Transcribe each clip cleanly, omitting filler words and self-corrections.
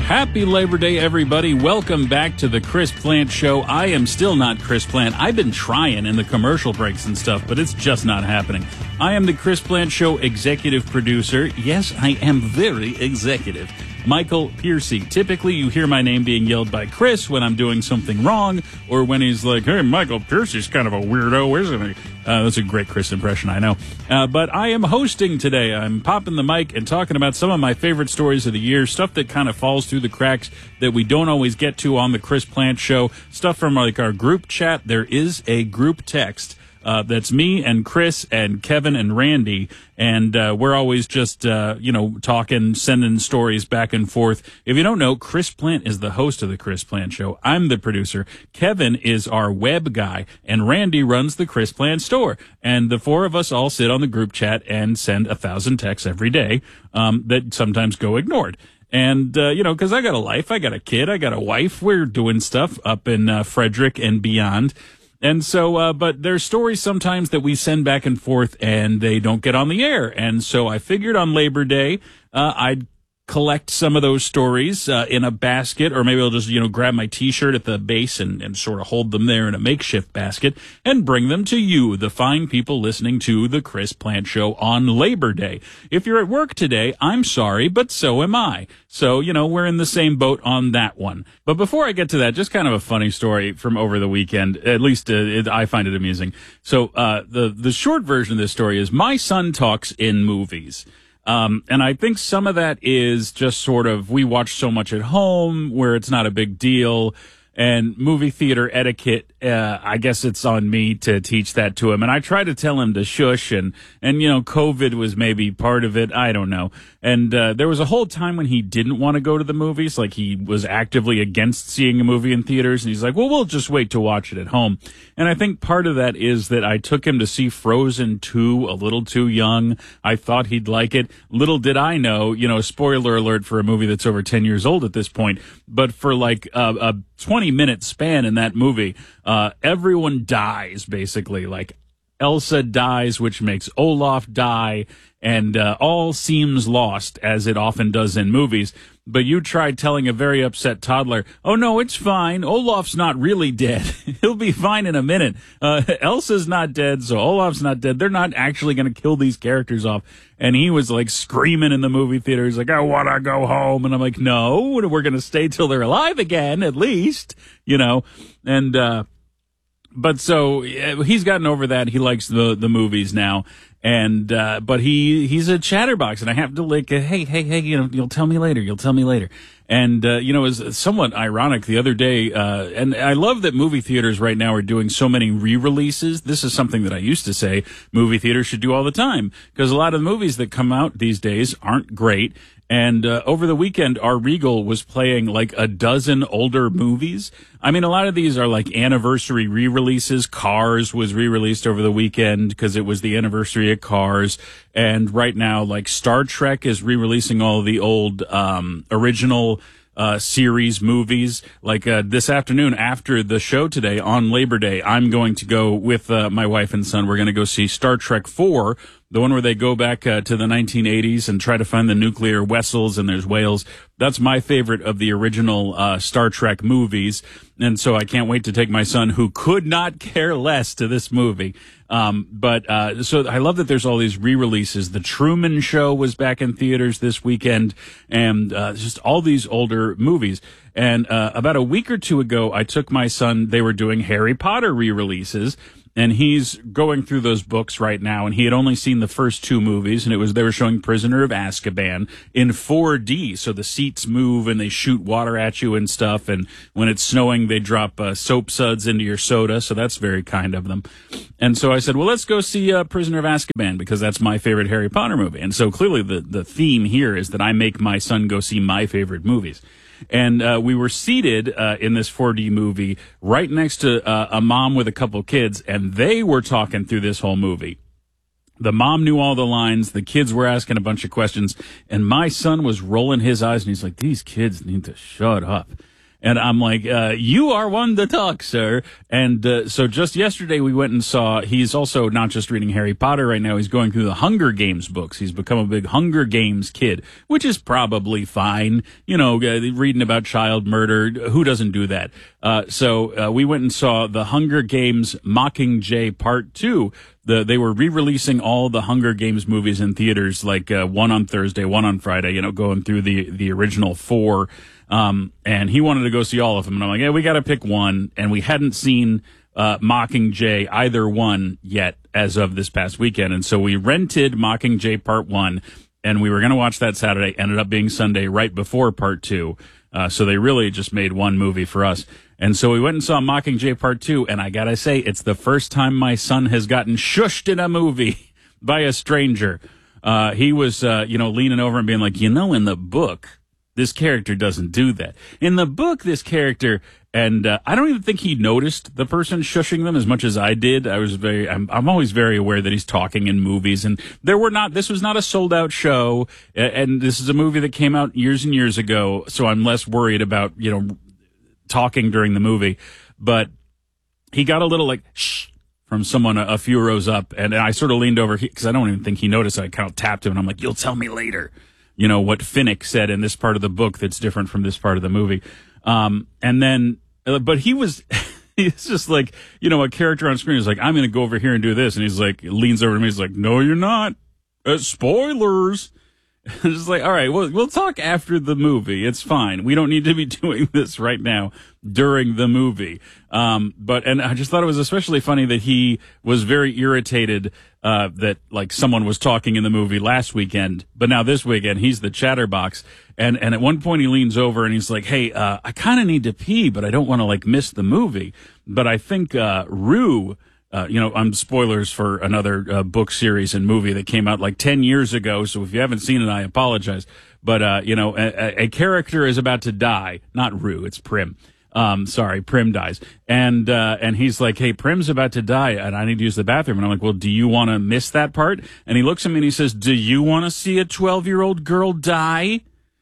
Happy Labor Day, everybody. Welcome back to the Chris Plant Show. I am still not Chris Plant. I've been trying in the commercial breaks and stuff, but it's just not happening. I am the Chris Plant Show executive producer. Yes, I am very executive. Michael Piercy. Typically, you hear my name being yelled by Chris when I'm doing something wrong, or when he's like, hey, Michael Piercy's kind of a weirdo, isn't he? That's a great Chris impression, I know. But I am hosting today. I'm popping the mic and talking about some of my favorite stories of the year, stuff that kind of falls through the cracks that we don't always get to on the Chris Plant Show, stuff from like our group chat. There is a group text. That's me and Chris and Kevin and Randy, and we're always just, talking, sending stories back and forth. If you don't know, Chris Plant is the host of the Chris Plant Show. I'm the producer. Kevin is our web guy, and Randy runs the Chris Plant store. And the four of us all sit on the group chat and send 1,000 texts every day that sometimes go ignored. And, because I got a life, I got a kid, I got a wife, we're doing stuff up in Frederick and beyond. And so, but there's stories sometimes that we send back and forth and they don't get on the air. And so I figured on Labor Day, I'd collect some of those stories in a basket, or maybe I'll just, grab my T-shirt at the base and sort of hold them there in a makeshift basket and bring them to you, the fine people listening to the Chris Plant Show on Labor Day. If you're at work today, I'm sorry, but so am I. So, we're in the same boat on that one. But before I get to that, just kind of a funny story from over the weekend. At least I find it amusing. So the short version of this story is my son talks in movies. And I think some of that is just sort of, we watch so much at home where it's not a big deal, and movie theater etiquette, I guess it's on me to teach that to him. And I try to tell him to shush, and COVID was maybe part of it. I don't know. And there was a whole time when he didn't want to go to the movies, like he was actively against seeing a movie in theaters. And he's like, well, we'll just wait to watch it at home. And I think part of that is that I took him to see Frozen 2 a little too young. I thought he'd like it. Little did I know, spoiler alert for a movie that's over 10 years old at this point, but for like a 20-minute span in that movie, everyone dies, basically. Like Elsa dies, which makes Olaf die, and all seems lost, as it often does in movies. But you tried telling a very upset toddler, oh, no, it's fine. Olaf's not really dead. He'll be fine in a minute. Elsa's not dead, so Olaf's not dead. They're not actually going to kill these characters off. And he was like screaming in the movie theater. He's like, I want to go home. And I'm like, no, we're going to stay till they're alive again, at least, And, but so he's gotten over that. He likes the movies now. And, but he's a chatterbox, and I have to like, hey, you'll tell me later. And, it was somewhat ironic the other day. And I love that movie theaters right now are doing so many re-releases. This is something that I used to say movie theaters should do all the time, because a lot of the movies that come out these days aren't great. And over the weekend, our Regal was playing like a dozen older movies. I mean, a lot of these are like anniversary re-releases. Cars was re-released over the weekend because it was the anniversary of Cars. And right now, like Star Trek is re-releasing all of the old original series movies. Like this afternoon after the show today on Labor Day, I'm going to go with my wife and son. We're going to go see Star Trek 4, the one where they go back to the 1980s and try to find the nuclear vessels, and there's whales. That's my favorite of the original Star Trek movies. And so I can't wait to take my son, who could not care less, to this movie. But so I love that there's all these re-releases. The Truman Show was back in theaters this weekend, and just all these older movies. And about a week or two ago, I took my son, they were doing Harry Potter re-releases, and he's going through those books right now, and he had only seen the first two movies, and they were showing Prisoner of Azkaban in 4D, so the seats move and they shoot water at you and stuff, and when it's snowing, they drop soap suds into your soda, so that's very kind of them. And so I said, well, let's go see Prisoner of Azkaban, because that's my favorite Harry Potter movie. And so clearly the theme here is that I make my son go see my favorite movies. And we were seated in this 4D movie right next to a mom with a couple kids, and they were talking through this whole movie. The mom knew all the lines, the kids were asking a bunch of questions, and my son was rolling his eyes, and he's like, these kids need to shut up. And I'm like, you are one to talk, sir. And so just yesterday we went and saw, he's also not just reading Harry Potter right now, he's going through the Hunger Games books. He's become a big Hunger Games kid, which is probably fine. You know, reading about child murder, who doesn't do that? So we went and saw the Hunger Games Mockingjay Part 2. They were re-releasing all the Hunger Games movies in theaters, like one on Thursday, one on Friday, you know, going through the original 4. And he wanted to go see all of them. And I'm like, yeah, we got to pick one. And we hadn't seen Mockingjay, either one, yet as of this past weekend. And so we rented Mockingjay Part 1, and we were going to watch that Saturday. Ended up being Sunday right before Part 2. So they really just made one movie for us. And so we went and saw Mockingjay Part 2, and I gotta say, it's the first time my son has gotten shushed in a movie by a stranger. He was, leaning over and being like, in the book, this character doesn't do that. In the book, this character, and I don't even think he noticed the person shushing them as much as I did. I'm always very aware that he's talking in movies, and this was not a sold out show, and this is a movie that came out years and years ago, so I'm less worried about, talking during the movie. But he got a little like, shh, from someone a few rows up, and I sort of leaned over, because I don't even think he noticed. I kind of tapped him, and I'm like, you'll tell me later, what Finnick said in this part of the book that's different from this part of the movie. And then, but he's just like, a character on screen is like, I'm going to go over here and do this. And he's like, leans over to me. He's like, no, you're not. Spoilers. It's just like, all right, we'll talk after the movie. It's fine. We don't need to be doing this right now during the movie. And I just thought it was especially funny that he was very irritated that like someone was talking in the movie last weekend, but now this weekend he's the chatterbox. And at one point he leans over and he's like, hey, I kind of need to pee, but I don't want to like miss the movie. But I think Rue, I'm spoilers for another book series and movie that came out like 10 years ago. So if you haven't seen it, I apologize. But, a character is about to die. Not Rue, it's Prim. Prim dies. And he's like, hey, Prim's about to die and I need to use the bathroom. And I'm like, well, do you want to miss that part? And he looks at me and he says, do you want to see a 12-year-old girl die?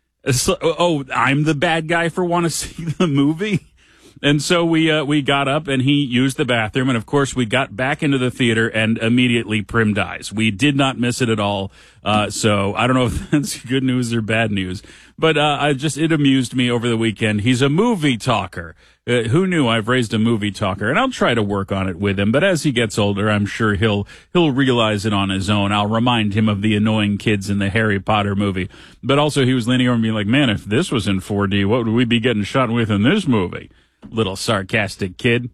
I'm the bad guy for want to see the movie? And so we got up and he used the bathroom, and of course we got back into the theater and immediately Prim dies. We did not miss it at all. So I don't know if that's good news or bad news, but it amused me over the weekend. He's a movie talker. Who knew? I've raised a movie talker, and I'll try to work on it with him. But as he gets older, I'm sure he'll realize it on his own. I'll remind him of the annoying kids in the Harry Potter movie. But also he was leaning over and being like, man, if this was in 4D, what would we be getting shot with in this movie? Little sarcastic kid.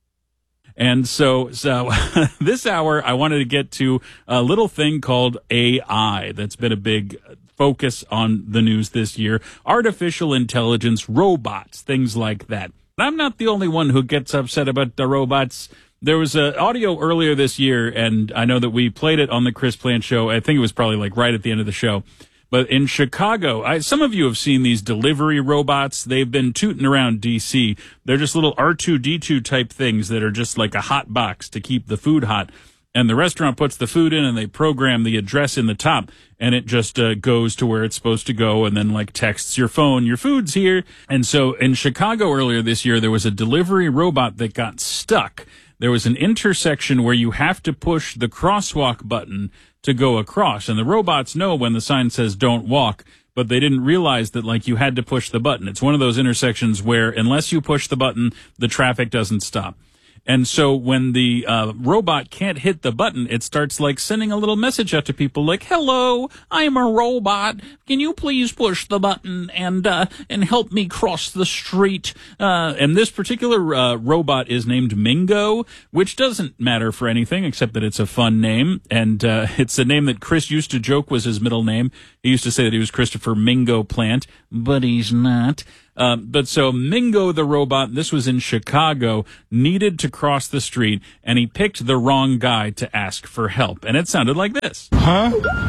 And so this hour, I wanted to get to a little thing called AI that's been a big focus on the news this year. Artificial intelligence, robots, things like that. I'm not the only one who gets upset about the robots. There was audio earlier this year, and I know that we played it on the Chris Plant Show. I think it was probably like right at the end of the show. But in Chicago, some of you have seen these delivery robots. They've been tooting around D.C. They're just little R2-D2 type things that are just like a hot box to keep the food hot. And the restaurant puts the food in and they program the address in the top, and it just goes to where it's supposed to go, and then like texts your phone, your food's here. And so in Chicago earlier this year, there was a delivery robot that got stuck. There was an intersection where you have to push the crosswalk button to go across, and the robots know when the sign says don't walk, but they didn't realize that like you had to push the button. It's one of those intersections where unless you push the button, the traffic doesn't stop. And so when the robot can't hit the button, it starts like sending a little message out to people like, hello, I'm a robot. Can you please push the button and help me cross the street? And this particular robot is named Mingo, which doesn't matter for anything except that it's a fun name. And it's a name that Chris used to joke was his middle name. He used to say that he was Christopher Mingo Plant, but he's not. But so Mingo the robot, this was in Chicago, needed to cross the street, and he picked the wrong guy to ask for help. And it sounded like this. Huh?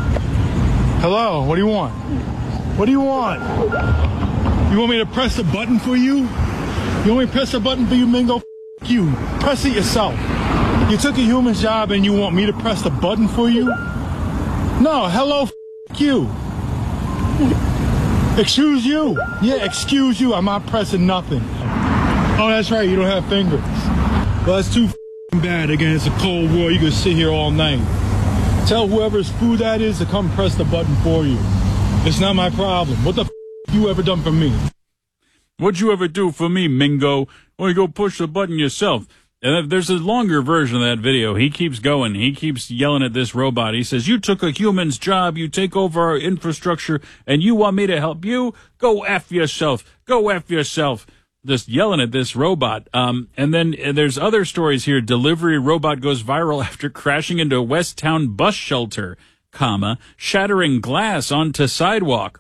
Hello, what do you want? What do you want? You want me to press the button for you? You want me to press the button for you, Mingo? F*** you. Press it yourself. You took a human's job and you want me to press the button for you? No, hello, f*** you. Excuse you. Yeah, excuse you. I'm not pressing nothing. Oh, that's right. You don't have fingers. Well, that's too bad. Again, it's a cold war. You can sit here all night. Tell whoever's food that is to come press the button for you. It's not my problem. What the you ever done for me? What'd you ever do for me, Mingo? Well, you go push the button yourself. And there's a longer version of that video. He keeps going. He keeps yelling at this robot. He says, you took a human's job. You take over our infrastructure, and you want me to help you? Go F yourself. Go F yourself. Just yelling at this robot. And then there's other stories here. Delivery robot goes viral after crashing into a West Town bus shelter, shattering glass onto sidewalk.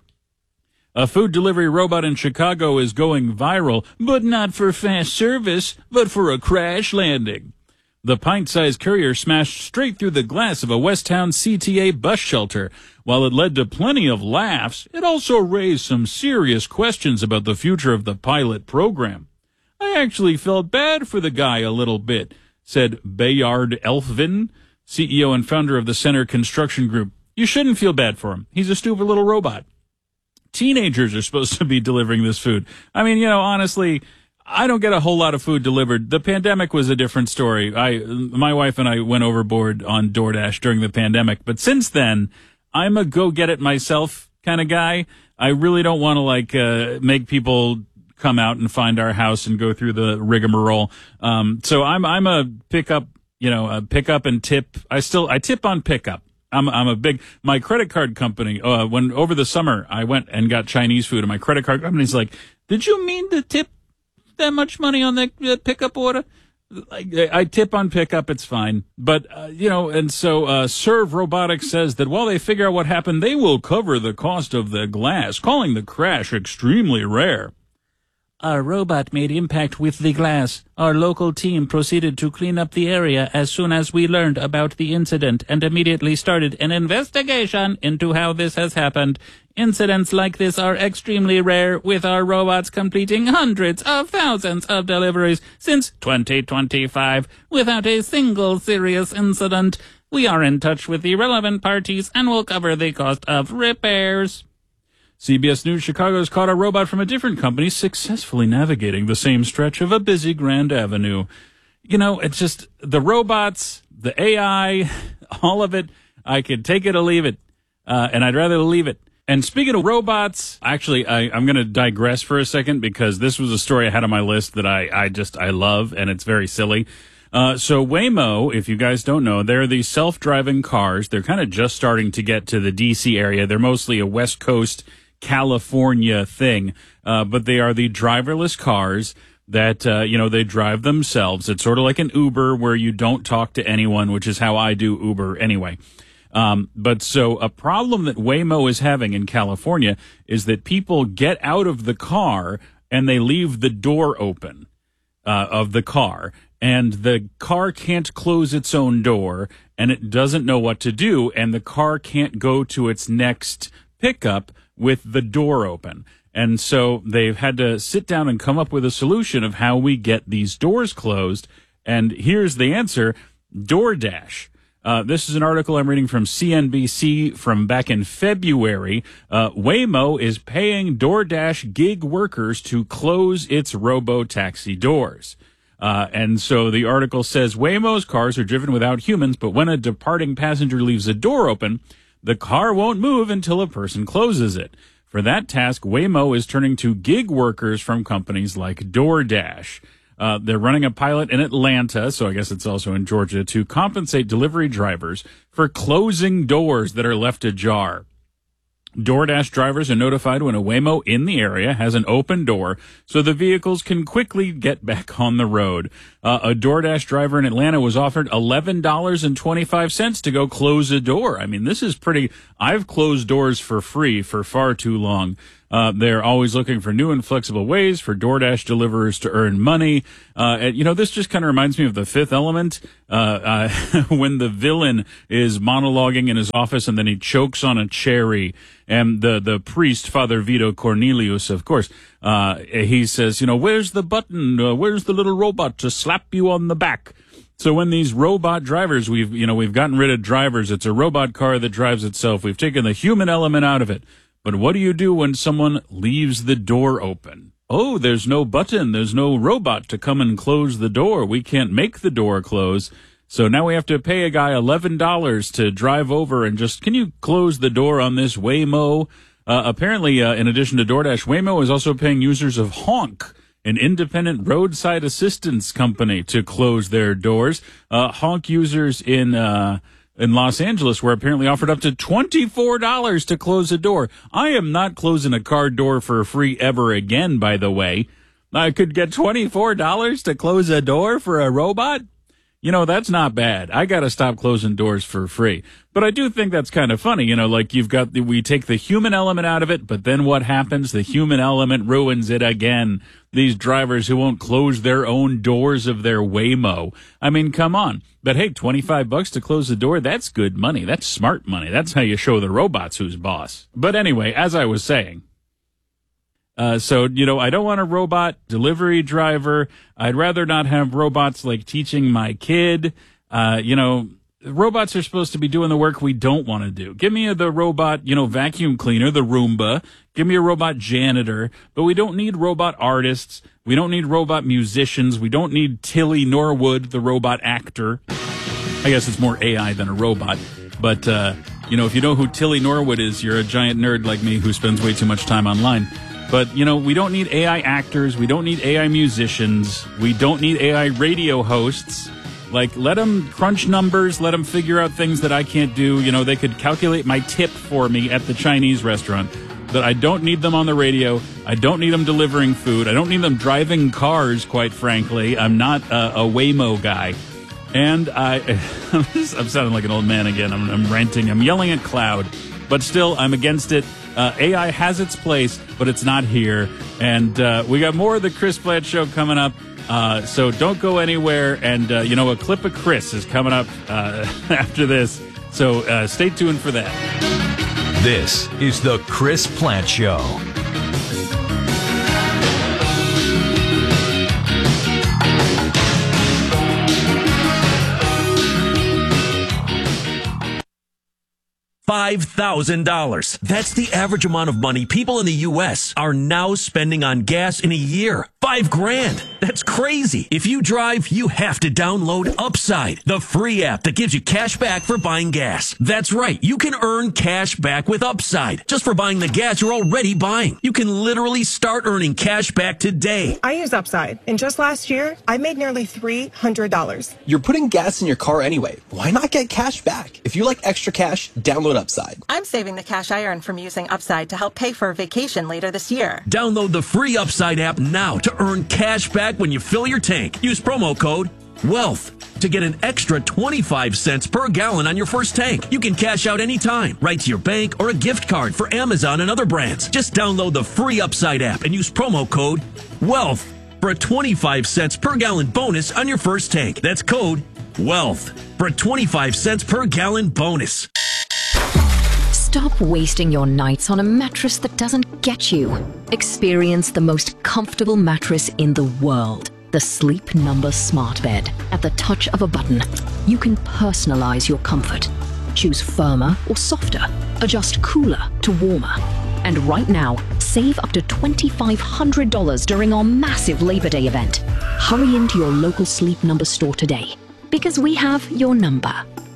A food delivery robot in Chicago is going viral, but not for fast service, but for a crash landing. The pint-sized courier smashed straight through the glass of a West Town CTA bus shelter. While it led to plenty of laughs, it also raised some serious questions about the future of the pilot program. I actually felt bad for the guy a little bit, said Bayard Elfvin, CEO and founder of the Center Construction Group. You shouldn't feel bad for him. He's a stupid little robot. Teenagers are supposed to be delivering this food. I mean, honestly, I don't get a whole lot of food delivered. The pandemic was a different story. My wife and I went overboard on DoorDash during the pandemic, but since then, I'm a go get it myself kind of guy. I really don't want to make people come out and find our house and go through the rigmarole. So I'm a pickup, a pickup and tip. I tip on pickup. I'm a big, my credit card company, when over the summer I went and got Chinese food and my credit card company's like, did you mean to tip that much money on that pickup order? I tip on pickup, it's fine. But, and so Serve Robotics says that while they figure out what happened, they will cover the cost of the glass, calling the crash extremely rare. Our robot made impact with the glass. Our local team proceeded to clean up the area as soon as we learned about the incident and immediately started an investigation into how this has happened. Incidents like this are extremely rare, with our robots completing hundreds of thousands of deliveries since 2025 without a single serious incident. We are in touch with the relevant parties and will cover the cost of repairs. CBS News Chicago's caught a robot from a different company successfully navigating the same stretch of a busy Grand Avenue. It's just the robots, the AI, all of it. I could take it or leave it, and I'd rather leave it. And speaking of robots, actually, I'm going to digress for a second because this was a story I had on my list that I love, and it's very silly. So Waymo, if you guys don't know, they're these self-driving cars. They're kind of just starting to get to the D.C. area. They're mostly a West Coast California thing, but they are the driverless cars that, they drive themselves. It's sort of like an Uber where you don't talk to anyone, which is how I do Uber anyway. But so a problem that Waymo is having in California is that people get out of the car and they leave the door open, of the car, and the car can't close its own door and it doesn't know what to do. And the car can't go to its next pickup with the door open. And so they've had to sit down and come up with a solution of how we get these doors closed. And here's the answer: DoorDash. This is an article I'm reading from CNBC from back in February. Waymo is paying DoorDash gig workers to close its robo-taxi doors. And so the article says Waymo's cars are driven without humans, but when a departing passenger leaves a door open, the car won't move until a person closes it. For that task, Waymo is turning to gig workers from companies like DoorDash. They're running a pilot in Atlanta, so I guess it's also in Georgia, to compensate delivery drivers for closing doors that are left ajar. DoorDash drivers are notified when a Waymo in the area has an open door so the vehicles can quickly get back on the road. A DoorDash driver in Atlanta was offered $11.25 to go close a door. I mean, this is pretty. I've closed doors for free for far too long. They're always looking for new and flexible ways for DoorDash deliverers to earn money. This just kind of reminds me of The Fifth Element, when the villain is monologuing in his office and then he chokes on a cherry. And the priest, Father Vito Cornelius, of course, he says, where's the button? Where's the little robot to slap you on the back? So when these robot drivers, we've gotten rid of drivers. It's a robot car that drives itself. We've taken the human element out of it. But what do you do when someone leaves the door open? Oh, there's no button. There's no robot to come and close the door. We can't make the door close. So now we have to pay a guy $11 to drive over and just, can you close the door on this Waymo? Apparently, in addition to DoorDash, Waymo is also paying users of Honk, an independent roadside assistance company, to close their doors. Honk users in Los Angeles were apparently offered up to $24 to close a door. I am not closing a car door for free ever again, by the way. I could get $24 to close a door for a robot? You know, that's not bad. I got to stop closing doors for free. But I do think that's kind of funny. You know, like we take the human element out of it, but then what happens? The human element ruins it again. These drivers who won't close their own doors of their Waymo. I mean, come on. But hey, $25 to close the door, that's good money. That's smart money. That's how you show the robots who's boss. But anyway, as I was saying, so, you know, I don't want a robot delivery driver. I'd rather not have robots like teaching my kid. You know, robots are supposed to be doing the work we don't want to do. Give me the robot, you know, vacuum cleaner, the Roomba. Give me a robot janitor. But we don't need robot artists. We don't need robot musicians. We don't need Tilly Norwood, the robot actor. I guess it's more AI than a robot. But, you know, if you know who Tilly Norwood is, you're a giant nerd like me who spends way too much time online. But, you know, we don't need AI actors. We don't need AI musicians. We don't need AI radio hosts. Like, let them crunch numbers. Let them figure out things that I can't do. You know, they could calculate my tip for me at the Chinese restaurant. But I don't need them on the radio. I don't need them delivering food. I don't need them driving cars, quite frankly. I'm not a Waymo guy. And I'm sounding like an old man again. I'm ranting. I'm yelling at cloud. But still, I'm against it. AI has its place, but it's not here. And we got more of the Chris Plante Show coming up. So don't go anywhere. And, you know, a clip of Chris is coming up after this. So stay tuned for that. This is the Chris Plante Show. $5,000. That's the average amount of money people in the U.S. are now spending on gas in a year. $5,000. That's crazy. If you drive, you have to download Upside, the free app that gives you cash back for buying gas. That's right. You can earn cash back with Upside just for buying the gas you're already buying. You can literally start earning cash back today. I use Upside, and just last year, I made nearly $300. You're putting gas in your car anyway. Why not get cash back? If you like extra cash, download Upside. I'm saving the cash I earn from using Upside to help pay for a vacation later this year. Download the free Upside app now to earn cash back when you fill your tank. Use promo code WEALTH to get an extra 25 cents per gallon on your first tank. You can cash out anytime, right to your bank or a gift card for Amazon and other brands. Just download the free Upside app and use promo code WEALTH for a 25 cents per gallon bonus on your first tank. That's code WEALTH for a 25 cents per gallon bonus. Stop wasting your nights on a mattress that doesn't get you. Experience the most comfortable mattress in the world. The Sleep Number Smart Bed. At the touch of a button, you can personalize your comfort. Choose firmer or softer. Adjust cooler to warmer. And right now, save up to $2,500 during our massive Labor Day event. Hurry into your local Sleep Number store today, because we have your number.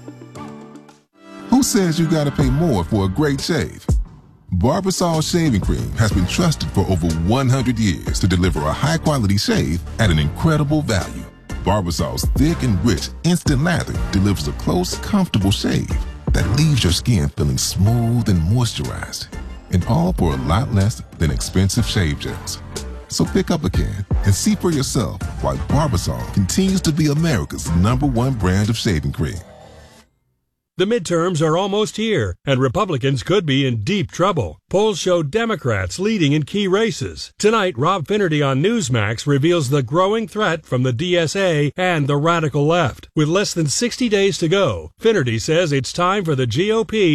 Who says you gotta pay more for a great shave? Barbasol Shaving Cream has been trusted for over 100 years to deliver a high-quality shave at an incredible value. Barbasol's thick and rich instant lather delivers a close, comfortable shave that leaves your skin feeling smooth and moisturized, and all for a lot less than expensive shave gels. So pick up a can and see for yourself why Barbasol continues to be America's #1 brand of shaving cream. The midterms are almost here, and Republicans could be in deep trouble. Polls show Democrats leading in key races. Tonight, Rob Finnerty on Newsmax reveals the growing threat from the DSA and the radical left. With less than 60 days to go, Finnerty says it's time for the GOP